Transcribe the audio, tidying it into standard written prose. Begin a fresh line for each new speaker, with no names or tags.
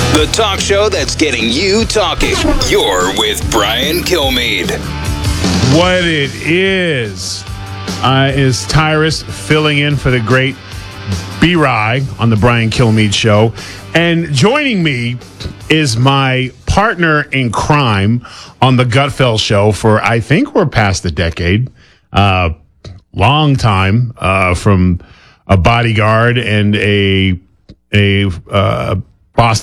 The talk show that's getting you talking. You're with Brian Kilmeade.
What it is Tyrus filling in for the great B-Rye on the Brian Kilmeade Show. And joining me is my partner in crime on the Gutfeld Show for, I think we're past a decade. Long time, from a bodyguard and a Boston